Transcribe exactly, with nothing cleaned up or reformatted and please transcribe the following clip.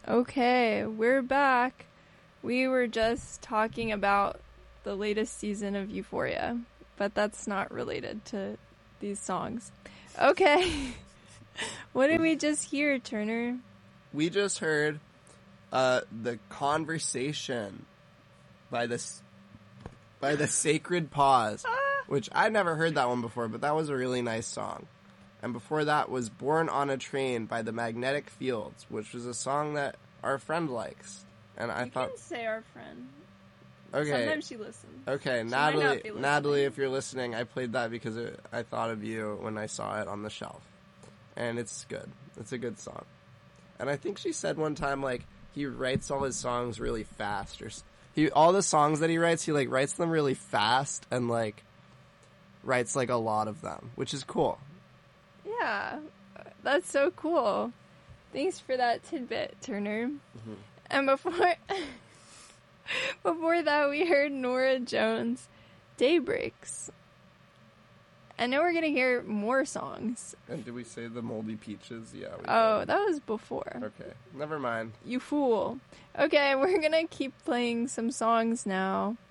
Okay, we're back. We were just talking about the latest season of Euphoria, but that's not related to these songs. Okay. What did we just hear, Turner? We just heard uh, The Conversation by the, by the Sacred Pause, which I'd never heard that one before, but that was a really nice song. And before that was Born on a Train by the Magnetic Fields, which was a song that our friend likes. And I you thought, can say our friend. okay, Sometimes she listens. Okay, she Natalie, Natalie, if you're listening, I played that because it, I thought of you when I saw it on the shelf, and it's good. It's a good song. And I think she said one time, like, he writes all his songs really fast, or he all the songs that he writes, he like writes them really fast and like writes like a lot of them, which is cool. Yeah, that's so cool. Thanks for that tidbit, Turner. Mm-hmm. And before before that, we heard Norah Jones' Daybreaks. And now we're going to hear more songs. And did we say the Moldy Peaches? Yeah. We oh, did. That was before. Okay, never mind. You fool. Okay, we're going to keep playing some songs now.